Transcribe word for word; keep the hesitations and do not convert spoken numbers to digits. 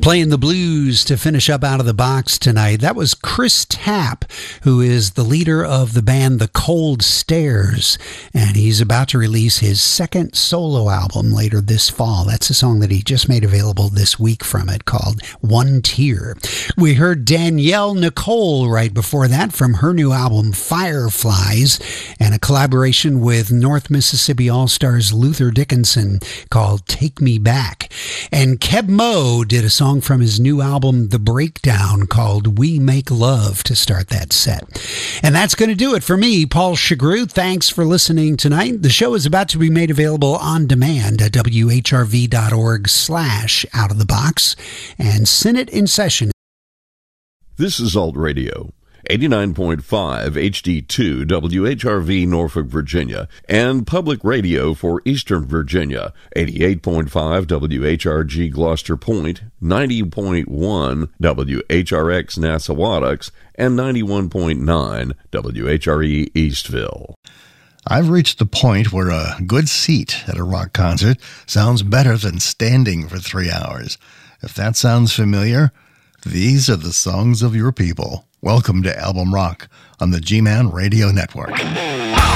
Playing the blues to finish up Out of the Box tonight. That was Chris Tapp, who is the leader of the band The Cold Stairs, and he's about to release his second solo album later this fall. That's a song that he just made available this week from it, called One Tear. We heard Danielle Nicole right before that from her new album Fireflies, and a collaboration with North Mississippi All-Stars Luther Dickinson called Take Me Back. And Keb Mo did a song from his new album The Breakdown called We Make Love to start that set. And that's going to do it for me, Paul Chagru. Thanks for listening tonight. The show is about to be made available on demand at W H R V dot org slash out of the box and Senate in session. This is Alt Radio, eighty-nine point five H D two W H R V Norfolk, Virginia, and Public Radio for Eastern Virginia, eighty-eight point five W H R G Gloucester Point, ninety point one W H R X Nassawadox, and ninety-one point nine W H R E Eastville. I've reached the point where a good seat at a rock concert sounds better than standing for three hours. If that sounds familiar, these are the songs of your people. Welcome to Album Rock on the G-Man Radio Network.